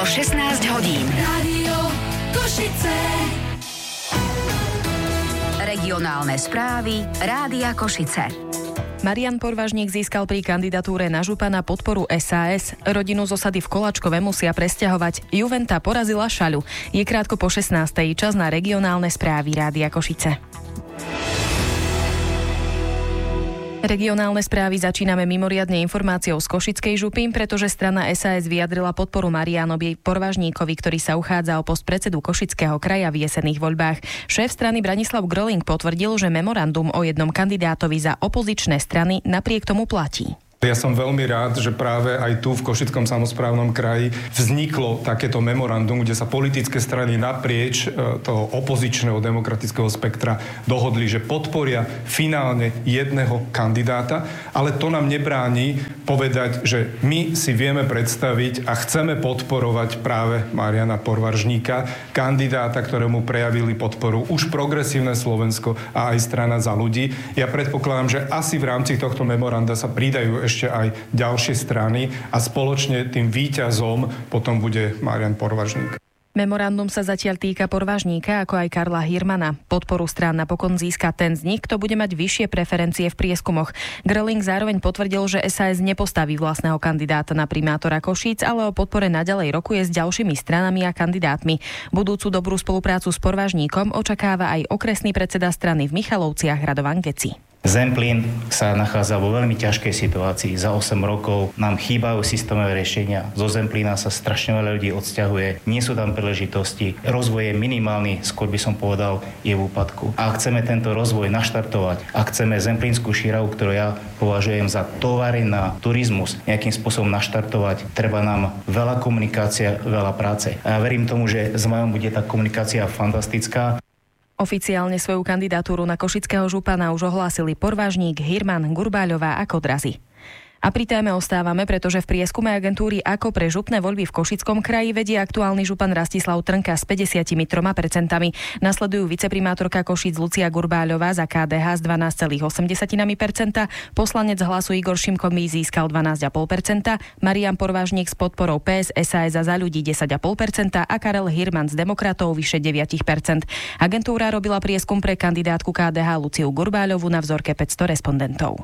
16 hodín. Rádio Košice. Regionálne správy Rádia Košice. Marian Porvažník získal pri kandidatúre na župana podporu SAS. Rodinu z osady v Koláčkove musia presťahovať. Juventa porazila Šaľu. Je krátko po 16. Čas na regionálne správy Rádia Košice. Regionálne správy začíname mimoriadne informáciou z Košickej župy, pretože strana SAS vyjadrila podporu Marianovi Porvažníkovi, ktorý sa uchádza o post predsedu Košického kraja v jesenných voľbách. Šéf strany Branislav Gröling potvrdil, že memorandum o jednom kandidátovi za opozičné strany napriek tomu platí. Ja som veľmi rád, že práve aj tu v Košickom samosprávnom kraji vzniklo takéto memorandum, kde sa politické strany naprieč toho opozičného demokratického spektra dohodli, že podporia finálne jedného kandidáta, ale to nám nebráni povedať, že my si vieme predstaviť a chceme podporovať práve Mariana Porvažníka, kandidáta, ktorému prejavili podporu už Progresívne Slovensko a aj Strana za ľudí. Ja predpokladám, že asi v rámci tohto memoranda sa pridajú ešte aj ďalšie strany a spoločne tým víťazom potom bude Marian Porvažník. Memorandum sa zatiaľ týka Porvažníka ako aj Karla Hirmana. Podporu strán napokon získa ten z nich, kto bude mať vyššie preferencie v prieskumoch. Gröling zároveň potvrdil, že SAS nepostaví vlastného kandidáta na primátora Košíc, ale o podpore naďalej rokuje s ďalšími stranami a kandidátmi. Budúcu dobrú spoluprácu s Porvažníkom očakáva aj okresný predseda strany v Michalovciach Radovan Geci. Zemplín sa nachádza vo veľmi ťažkej situácii. Za 8 rokov nám chýbajú systémové riešenia. Zo Zemplína sa strašne veľa ľudí odsťahuje. Nie sú tam príležitosti. Rozvoj je minimálny, skôr by som povedal, je v úpadku. A ak chceme tento rozvoj naštartovať, ak chceme Zemplínskú šíravu, ktorú ja považujem za tovary na turizmus, nejakým spôsobom naštartovať, treba nám veľa komunikácie, veľa práce. A ja verím tomu, že s Majom bude tá komunikácia fantastická. Oficiálne svoju kandidatúru na košického župana už ohlásili Porvažník, Hirman, Gurbáľová a Kodrazy. A pri téme ostávame, pretože v prieskume agentúry Ako pre župné voľby v Košickom kraji vedie aktuálny župan Rastislav Trnka s 53%. Nasledujú viceprimátorka Košíc Lucia Gurbáľová za KDH s 12,8%, poslanec Hlasu Igor Šimkový získal 12,5%, Marian Porvažník s podporou PS, SAS a Za ľudí 10,5% a Karel Hirman z Demokratov vyše 9%. Agentúra robila prieskum pre kandidátku KDH Luciu Gurbáľovú na vzorke 500 respondentov.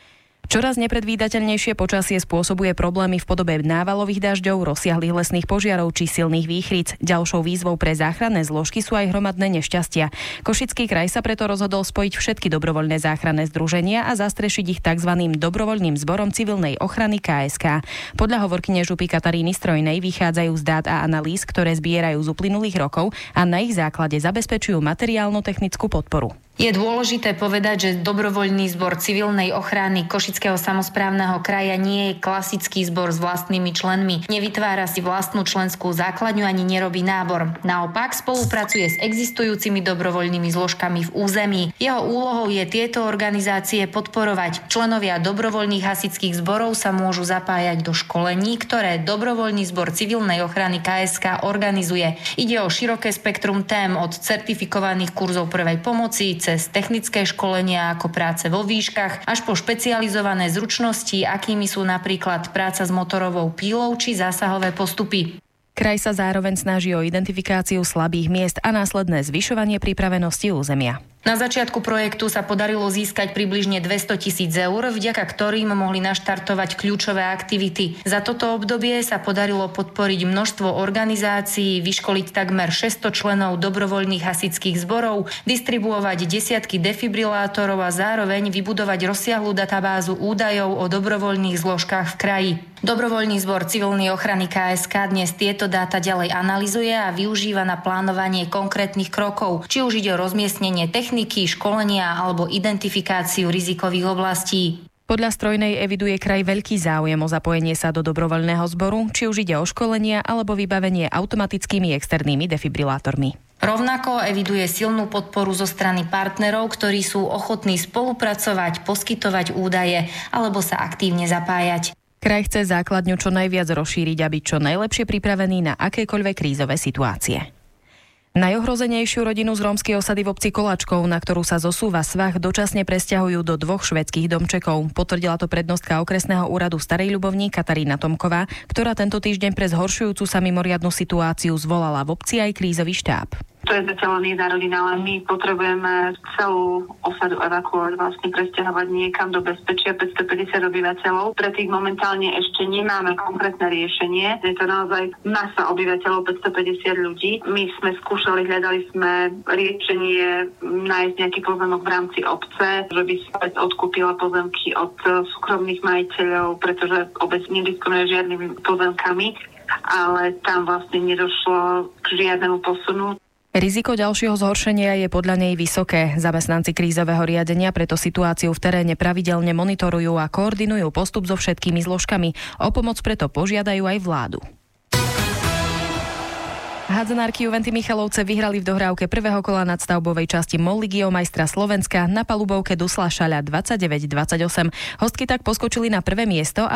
Čoraz nepredvídateľnejšie počasie spôsobuje problémy v podobe návalových dažďov, rozsiahlych lesných požiarov či silných výchric. Ďalšou výzvou pre záchranné zložky sú aj hromadné nešťastia. Košický kraj sa preto rozhodol spojiť všetky dobrovoľné záchranné združenia a zastrešiť ich tzv. Dobrovoľným zborom civilnej ochrany KSK. Podľa hovorkyne župy Kataríny Strojnej vychádzajú z dát a analýz, ktoré zbierajú z uplynulých rokov a na ich základe zabezpečujú materiálno-technickú podporu. Je dôležité povedať, že dobrovoľný zbor civilnej ochrany Košického samosprávneho kraja nie je klasický zbor s vlastnými členmi. Nevytvára si vlastnú členskú základňu ani nerobí nábor. Naopak spolupracuje s existujúcimi dobrovoľnými zložkami v území. Jeho úlohou je tieto organizácie podporovať. Členovia dobrovoľných hasičských zborov sa môžu zapájať do školení, ktoré dobrovoľný zbor civilnej ochrany KSK organizuje. Ide o široké spektrum tém od certifikovaných kurzov prvej pomoci cez technické školenia ako práce vo výškach až po špecializované zručnosti, akými sú napríklad práca s motorovou pílou či zásahové postupy. Kraj sa zároveň snaží o identifikáciu slabých miest a následné zvyšovanie pripravenosti územia. Na začiatku projektu sa podarilo získať približne 200 000 eur, vďaka ktorým mohli naštartovať kľúčové aktivity. Za toto obdobie sa podarilo podporiť množstvo organizácií, vyškoliť takmer 600 členov dobrovoľných hasičských zborov, distribuovať desiatky defibrilátorov a zároveň vybudovať rozsiahlu databázu údajov o dobrovoľných zložkách v kraji. Dobrovoľný zbor civilnej ochrany KSK dnes tieto dáta ďalej analyzuje a využíva na plánovanie konkrétnych krokov, či už ide o rozmiestnenie techniky, školenia alebo identifikáciu rizikových oblastí. Podľa Strojnej eviduje kraj veľký záujem o zapojenie sa do dobrovoľného zboru, či už ide o školenia alebo vybavenie automatickými externými defibrilátormi. Rovnako eviduje silnú podporu zo strany partnerov, ktorí sú ochotní spolupracovať, poskytovať údaje alebo sa aktívne zapájať. Kraj chce základňu čo najviac rozšíriť a byť čo najlepšie pripravený na akékoľvek krízové situácie. Najohrozenejšiu rodinu z rómskej osady v obci Koláčkov, na ktorú sa zosúva svah, dočasne presťahujú do 2 švédskych domčekov. Potvrdila to prednostka okresného úradu Starej Ľubovní Katarína Tomková, ktorá tento týždeň pre zhoršujúcu sa mimoriadnu situáciu zvolala v obci aj krízový štáb. To je zatiaľ len jedna rodina, ale my potrebujeme celú osadu evakuovať, vlastne presťahovať niekam do bezpečia 550 obyvateľov. Pre tých momentálne ešte nemáme konkrétne riešenie. Je to naozaj masa obyvateľov, 550 ľudí. My sme skúšali, hľadali sme riešenie nájsť nejaký pozemok v rámci obce, že by sa odkúpila pozemky od súkromných majiteľov, pretože obec nedisponuje žiadnymi pozemkami, ale tam vlastne nedošlo k žiadnemu posunu. Riziko ďalšieho zhoršenia je podľa nej vysoké. Zamestnanci krízového riadenia preto situáciu v teréne pravidelne monitorujú a koordinujú postup so všetkými zložkami. O pomoc preto požiadajú aj vládu. Hádzanárky Juventy Michalovce vyhrali v dohrávke prvého kola nadstavbovej časti MOL Ligy majstra Slovenska na palubovke Dusla Šaľa 29-28. Hostky tak poskočili na prvé miesto a